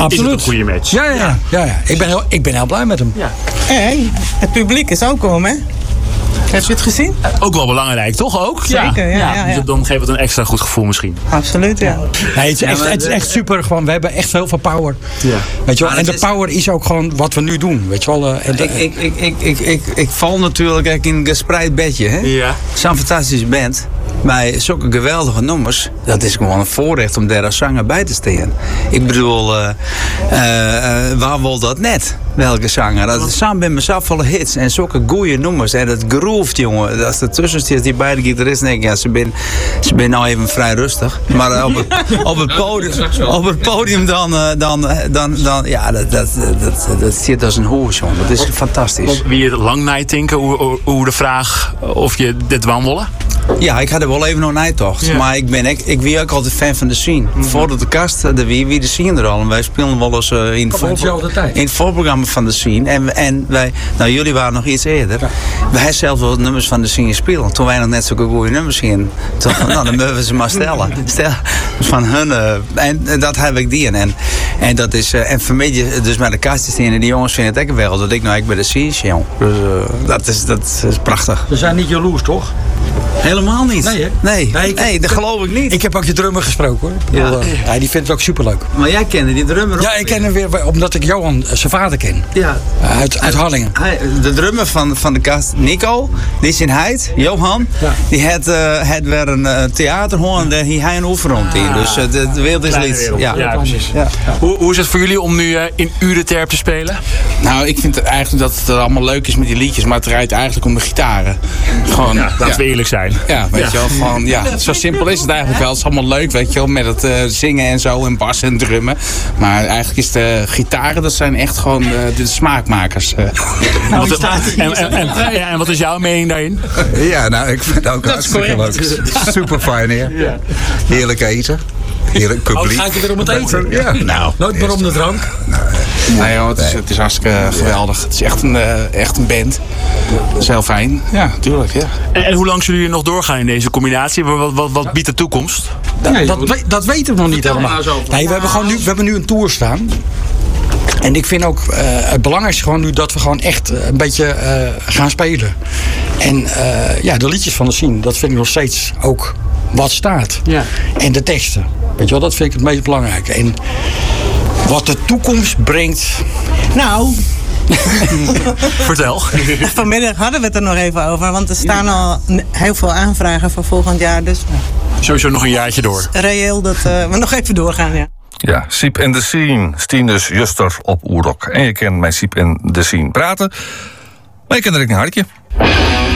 Absoluut. Is het een goede match. Ja. Ik ben heel blij met hem. Ja. En het publiek is ook om, hè? Heb je het gezien? Ook wel belangrijk, toch ook? Zeker, ja. Dus dan geeft het een extra goed gevoel misschien. Absoluut, ja. Nee, het is echt super. Gewoon, we hebben echt heel veel power. Ja. Weet je wel? En de power is ook gewoon wat we nu doen. Weet je wel? Ik val natuurlijk echt in een gespreid bedje. Hè? Ja. Zo'n fantastische band. Bij zulke geweldige nummers. Dat is gewoon een voorrecht om daar als zanger bij te staan. Ik bedoel, waar wil dat net? Welke zanger? Dat is samen met mezelf volle hits. En zulke goeie nummers. En dat groeft, jongen. Als er tussen zit, die beide gitaristen denken, ja, ze zijn nou even vrij rustig. Maar op het podium dan ja, dat zit als een hoes, jongen. Dat is fantastisch. Wie je lang nadenken, hoe de vraag of je dit wandelen? Ja, ik had er wel even nog nijtocht. Ja. Maar ik ben ook altijd fan van de scene. Voordat de kast, wie de scene er al. En wij spelen wel eens in het voorprogramma van de scene. En wij, nou jullie waren nog iets eerder. Ja. Wij zelf wel nummers van de scene spelen. Toen wij nog net zulke goede nummers gingen. Nou, dan moeten we ze maar stellen. Van hun. En dat heb ik die. En dat is, en voor mij, dus met de kast en die jongens vinden het ook wel. Dat ik bij de scene jong. Dus dat is prachtig. Ze zijn niet jaloers, toch? Helemaal niet. Nee, hè? Nee, dat geloof ik niet. Ik heb ook je drummer gesproken, hoor. Die vindt het ook superleuk. Maar jij kende die drummer ook? Ja, ik ken hem weer omdat ik Johan, zijn vader, ken. Ja. Uit Harlingen. De drummer van de kast, Nico, die is in Heid, Johan. Ja. Die had weer een theaterhoorn, daar hier hij een oefenrond in. Dus de wereld is lied. Ja, precies. Ja. Hoe is het voor jullie om nu in Urenterp te spelen? Nou, ik vind eigenlijk dat het allemaal leuk is met die liedjes, maar het draait eigenlijk om de gitaren. Gewoon, laten we eerlijk zijn. Ja, weet je wel, gewoon, zo simpel is het eigenlijk wel. Het is allemaal leuk, weet je wel, met het zingen en zo en bas en drummen. Maar eigenlijk is de gitaren, dat zijn echt gewoon de smaakmakers. En wat is jouw mening daarin? Ja, nou, ik vind het ook hartstikke leuk. Super fijn hier. Ja. Heerlijk eten. Heerlijk publiek. Gaat je weer om het eten? Ja. Nou, nooit meer om de drank? Nee, joh, het is hartstikke geweldig. Het is echt een band. Dat is heel fijn. Ja, natuurlijk. Ja. En hoe lang zullen jullie nog doorgaan in deze combinatie? Wat biedt de toekomst? Dat weten we nog niet helemaal. Nee, we hebben nu een tour staan. En ik vind ook het belangrijkste gewoon nu dat we gewoon echt een beetje gaan spelen. En de liedjes van de scene, dat vind ik nog steeds ook wat staat. Ja. En de teksten. Weet je wel, dat vind ik het meest belangrijke. En wat de toekomst brengt. Nou. Vertel. Vanmiddag hadden we het er nog even over. Want er staan al heel veel aanvragen voor volgend jaar. Dus sowieso nog een jaartje door. Reëel dat we nog even doorgaan, ja. Ja, Siep en de Scene. Stinus Juster op Oerok. En je kent mij Siep en de Scene praten. Maar je kent er ook een hartje.